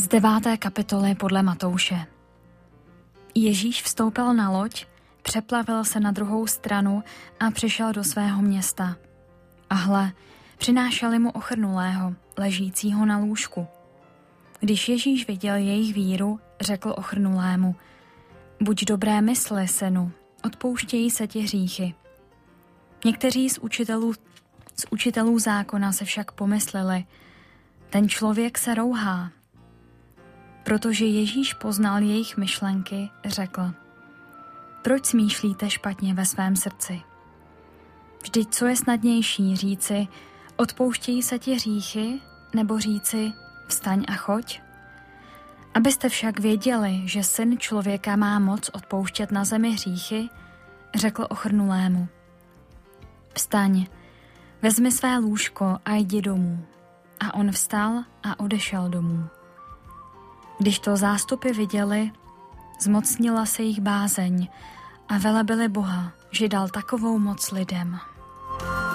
Z 9. kapitoly podle Matouše. Ježíš vstoupil na loď, přeplavil se na druhou stranu a přišel do svého města. A hle, přinášeli mu ochrnulého, ležícího na lůžku. Když Ježíš viděl jejich víru, řekl ochrnulému: Buď dobré mysli, synu, odpouštějí se ti hříchy. Někteří z učitelů zákona se však pomysleli: ten člověk se rouhá. Protože Ježíš poznal jejich myšlenky, řekl: Proč smýšlíte špatně ve svém srdci? Vždyť co je snadnější říci: odpouštějí se ti hříchy, nebo říci: vstaň a choď? Abyste však věděli, že Syn člověka má moc odpouštět na zemi hříchy, řekl ochrnulému: Vstaň, vezmi své lůžko a jdi domů. A on vstal a odešel domů. Když to zástupy viděli, zmocnila se jich bázeň a velebili Boha, že dal takovou moc lidem.